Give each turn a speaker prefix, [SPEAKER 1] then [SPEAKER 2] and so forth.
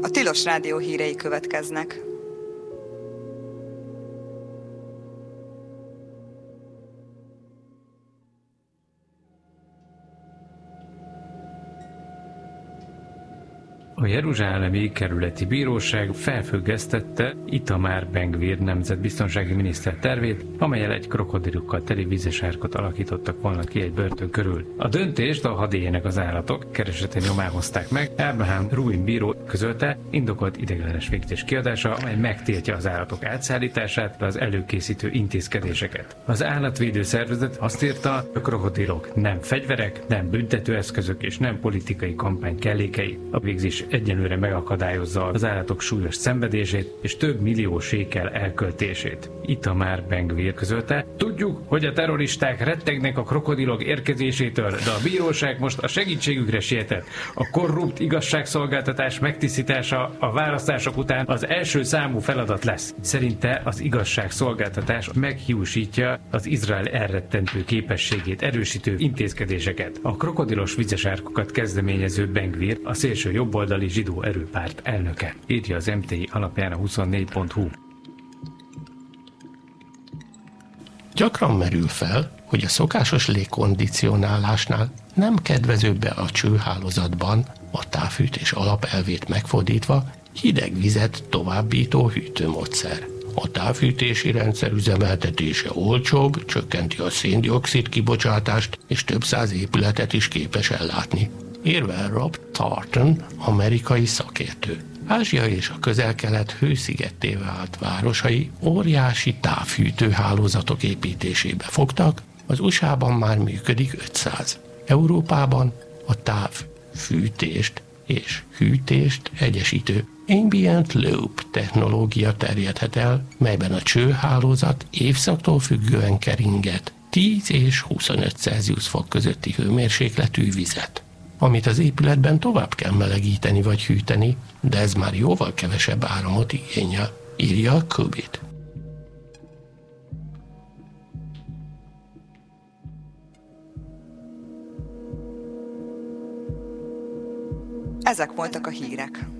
[SPEAKER 1] A Tilos Rádió hírei következnek.
[SPEAKER 2] A jeruzsálemi kerületi bíróság felfüggesztette Itamar Ben-Gvir nemzetbiztonsági miniszter tervét, amellyel egy krokodilokkal teli vízes árkot alakítottak volna ki egy börtön körül. A döntést a hadélyének az állatok kereseti nyomán hozták meg. Abraham Ruin bíró közölte, indokolt ideiglenes végzés kiadása, amely megtiltja az állatok átszállítását, az előkészítő intézkedéseket. Az állatvédő szervezet azt írta, a krokodilok nem fegyverek, nem büntetőeszközök és nem politikai kampány kellékei. A végzés egyenlőre megakadályozza az állatok súlyos szenvedését és több millió sékel elköltését. Itamar Ben-Gvir közölte, tudjuk, hogy a terroristák rettegnek a krokodilok érkezésétől, de a bíróság most a segítségükre sietett. A korrupt igazságszolgáltatás megtisztítása a választások után az első számú feladat lesz. Szerinte az igazságszolgáltatás meghiúsítja az Izrael elrettentő képességét erősítő intézkedéseket. A krokodilos vizes árkokat kezdeményező Ben-Gvir a szélső jobboldali zsidó erőpárt elnöke, írja az MTI alapján a 24.hu.
[SPEAKER 3] Gyakran merül fel, hogy a szokásos légkondicionálásnál nem kedvezőbb a csőhálózatban, a távfűtés alapelvét megfordítva, hideg vizet továbbító hűtőmódszer. A távfűtési rendszer üzemeltetése olcsóbb, csökkenti a szén-dioxid kibocsátást, és több száz épületet is képes ellátni. Érvel Rob Thornton, amerikai szakértő. Ázsia és a Közel-Kelet hőszigetté vált városai óriási távfűtőhálózatok építésébe fogtak, az USA-ban már működik 500. Európában a távfűtést és hűtést egyesítő Ambient Loop technológia terjedhet el, melyben a csőhálózat évszaktól függően keringet 10 és 25 Celsius fok közötti hőmérsékletű vizet, amit az épületben tovább kell melegíteni vagy hűteni, de ez már jóval kevesebb áramot igényel, írja a Kubit.
[SPEAKER 1] Ezek voltak a hírek.